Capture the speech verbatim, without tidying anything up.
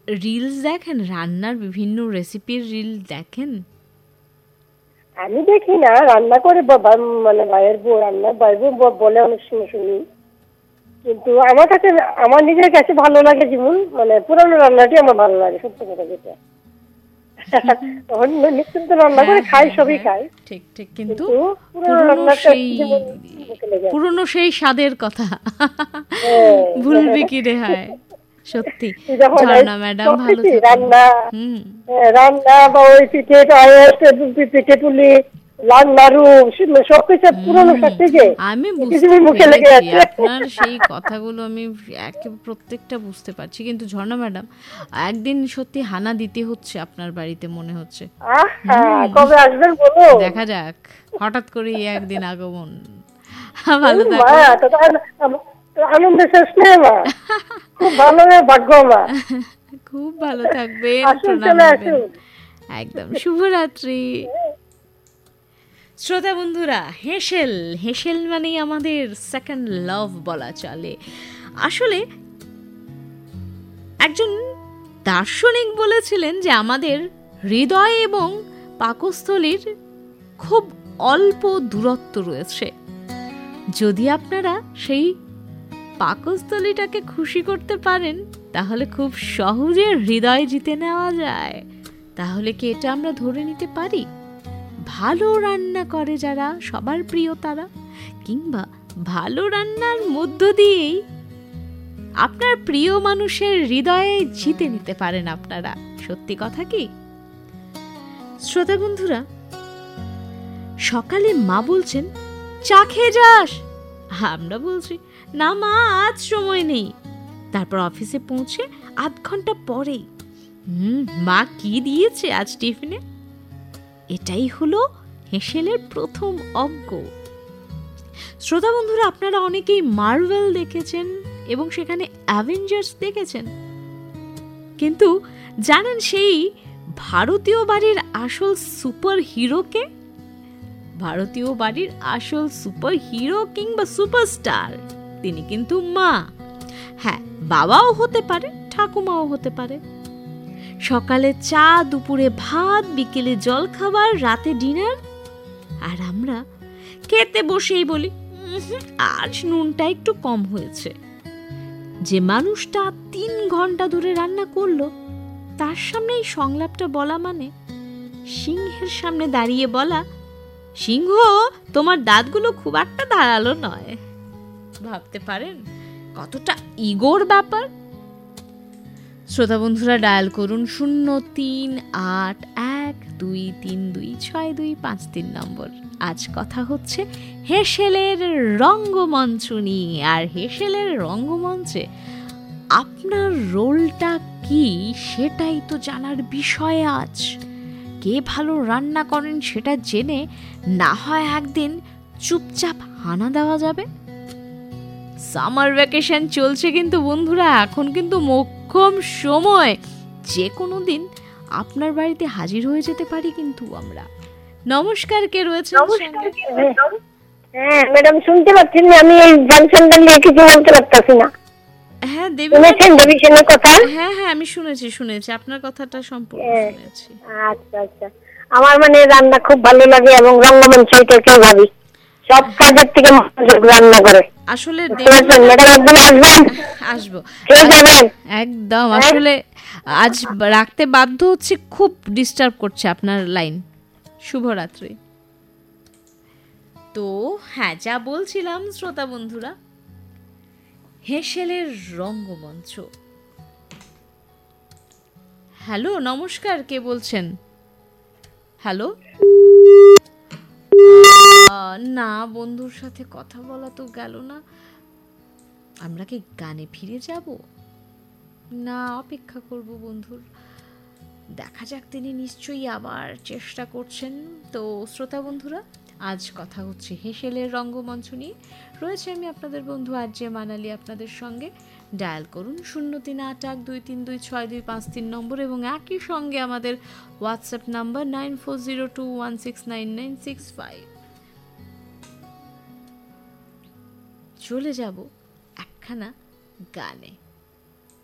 Reels দেখেন, রান্নার বিভিন্ন রেসিপির রিল দেখেন? আমি দেখি না, রান্না করে বাবা মানে ভাইয়ের বউ রান্না ভাইয়ের বউ বলে অনেক সময় শুনি, কিন্তু আমার কাছে আমার নিজের কাছে ভালো লাগে যেমন মানে পুরানো রান্নাটি আমার ভালো লাগে, সত্যি কথা যেটা। তখন নিশ্চিন্ত রান্না করে খাই, সবই খাই, ঠিক ঠিক, কিন্তু পুরনো রান্নাটা যেমন পুরনো সেই স্বাদের কথা ভুলবি কি রে হয়। সত্যি ঝর্ণা ম্যাডাম ভালো রান্না রান্না বা ওই পিঠে পায়েস, পিঠে পুলি, লাল নাড়ু, সবকিছু পুরনো থেকে আমি বুঝতে পেরেছি আপনার সেই কথাগুলো, আমি একেবারে প্রত্যেকটা বুঝতে পারছি। কিন্তু ঝর্ণা ম্যাডাম, একদিন সত্যি হানা দিতে হচ্ছে আপনার বাড়িতে মনে হচ্ছে। কবে আসবেন বলো? দেখা যাক, হঠাৎ করে একদিন আগমন। ভালো থাকবেন, আনন্দ শেষ নেই মা, খুব ভালো ভাগ্য মা, খুব ভালো থাকবেন, একদম শুভরাত্রি। শ্রোতা বন্ধুরা, হেসেল হেসেল মানে আমাদের সেকেন্ড লাভ বলা চলে। আসলে একজন দার্শনিক বলেছিলেন যে আমাদের হৃদয় এবং পাকস্থলীর খুব অল্প দূরত্ব রয়েছে। যদি আপনারা সেই পাকস্থলীটাকে খুশি করতে পারেন, তাহলে খুব সহজে হৃদয় জিতে নেওয়া যায়। তাহলে কি এটা আমরা ধরে নিতে পারি? ভালো রান্না করে যারা, সবার প্রিয় তারা, কিংবা ভালো রান্নার মধ্য দিয়েই আপনার প্রিয় মানুষের হৃদয়ে জিতে নিতে পারেন আপনারা। সত্যি কথা কি শ্রোতা বন্ধুরা? সকালে মা বলছেন চা খেয়ে যাস, আমরা বলছি না মা, আজ সময় নেই। তারপর অফিসে পৌঁছে আধ ঘন্টা পরেই হুম মা কি দিয়েছে আজ টিফিনে। এটাই হলো হেসেলের প্রথম অঙ্ক। শ্রোতা বন্ধুরা, আপনারা অনেকেই মার্ভেল দেখেছেন এবং সেখানে অ্যাভেঞ্জার্স দেখেছেন, কিন্তু জানেন সেই ভারতীয় বাড়ির আসল সুপার হিরোকে? ভারতীয় বাড়ির আসল সুপার হিরো কিংবা সুপারস্টার তিনি কিন্তু মা। হ্যাঁ, বাবাও হতে পারে, ঠাকুমাও হতে পারে। সকালে চা, দুপুরে ভাত, বিকেলে জল খাবার, রাতে ডিনার। আর আমরা খেতে বসেই বলি আজ নুনটা একটু কম হয়েছে। যে মানুষটা তিন ঘন্টা ধরে রান্না করলো, তার সামনে এই সংলাপটা বলা মানে সিংহের সামনে দাঁড়িয়ে বলা, সিংহ তোমার দাঁতগুলো খুব একটা ধারালো নয়। ভাবতে পারেন কতটা ইগোর ব্যাপার। শ্রোতা বন্ধুরা, ডায়াল করুন শূন্য তিন আট এক দুই তিন দুই ছয় দুই পাঁচ তিন নম্বর। আজ কথা হচ্ছে হেসেলের রঙ্গমঞ্চ নিয়ে। আর হেসেলের রঙ্গমঞ্চে আপনার রোলটা কি সেটাই তো জানার বিষয় আজ। কে ভালো রান্না করেন সেটা জেনে না হয় একদিন চুপচাপ হানা দেওয়া যাবে। সামার ভ্যাকেশন চলছে কিন্তু বন্ধুরা, এখন কিন্তু মোক্ষম সময়। যে কোনো দিন আপনার বাড়িতে হাজির হয়ে যেতে পারি কিন্তু আমরা। নমস্কার, কে রয়েছেন? হ্যাঁ ম্যাডাম, শুনতে পাচ্ছেন না? আমি এই জানশনটা নিয়ে কিছু বলতে পারতাছি না। হ্যাঁ দেবী, শুনেছেন দেবীর কথা? হ্যাঁ হ্যাঁ আমি শুনেছি শুনেছি আপনার কথাটা সম্পূর্ণ শুনেছি। আচ্ছা আচ্ছা, আমার মানে রান্না খুব ভালো লাগে এবং রঙ্গমঞ্চ এটাকে ভাবি সব কাজের থেকে মনোযোগ রান্না করে। আসলে আসবো একদম। আসলে আজ রাখতে বাধ্য হচ্ছে, খুব ডিস্টার্ব করছে আপনার লাইন। শুভরাত্রি। তো হ্যাঁ, যা বলছিলাম শ্রোতা বন্ধুরা, হেসেলের রঙ্গমঞ্চ। হ্যালো, নমস্কার, কে বলছেন? হ্যালো। না, বন্ধুর সাথে কথা বলা তো গেল না। আমরা কি গানে ফিরে যাব? না, অপেক্ষা করব বন্ধুর। দেখা যাক, তিনি নিশ্চয়ই আবার চেষ্টা করছেন। তো শ্রোতা বন্ধুরা, আজ কথা হচ্ছে হেসেলের রঙ্গমঞ্চ নিয়ে। রয়েছে আমি আপনাদের বন্ধু আর জে মানালি আপনাদের সঙ্গে। ডায়াল করুন শূন্য তিন আট এক দুই তিন দুই ছয় দুই পাঁচ তিন নম্বর এবং একই সঙ্গে আমাদের WhatsApp number nine four zero two one six nine nine six five. চলে যাব একখানা গানে।